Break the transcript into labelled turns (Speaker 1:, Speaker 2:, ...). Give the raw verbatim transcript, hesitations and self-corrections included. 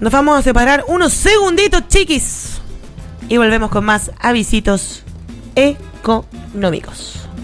Speaker 1: Nos vamos a separar unos segunditos, chiquis. Y volvemos con más avisitos económicos.